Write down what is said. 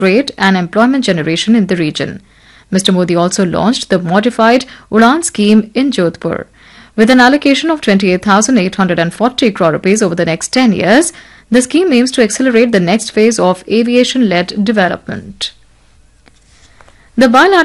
trade and employment generation in the region. Mr. Modi also launched the modified Udan scheme in Jodhpur. With an allocation of 28,840 crore rupees over the next 10 years, the scheme aims to accelerate the next phase of aviation-led development. The bilateral